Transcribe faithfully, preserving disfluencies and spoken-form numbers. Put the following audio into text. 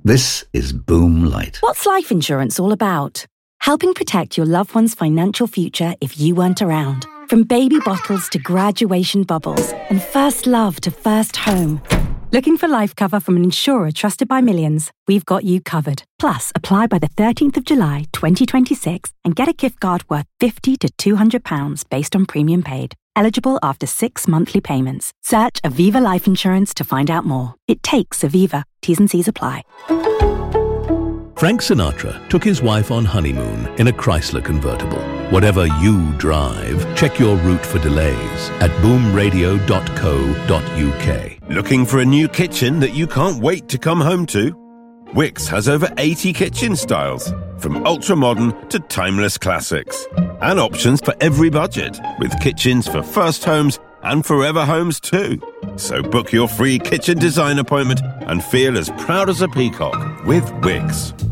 This is Boom Light. What's life insurance all about? Helping protect your loved one's financial future if you weren't around. From baby bottles to graduation bubbles and first love to first home. Looking for life cover from an insurer trusted by millions? We've got you covered. Plus, apply by the thirteenth of July, twenty twenty-six and get a gift card worth fifty to two hundred pounds based on premium paid. Eligible after six monthly payments. Search Aviva Life Insurance to find out more. It takes Aviva. T's and C's apply. Frank Sinatra took his wife on honeymoon in a Chrysler convertible. Whatever you drive, check your route for delays at boom radio dot co dot uk. Looking for a new kitchen that you can't wait to come home to? Wickes has over eighty kitchen styles, from ultra-modern to timeless classics. And options for every budget, with kitchens for first homes and forever homes too. So book your free kitchen design appointment and feel as proud as a peacock with Wickes.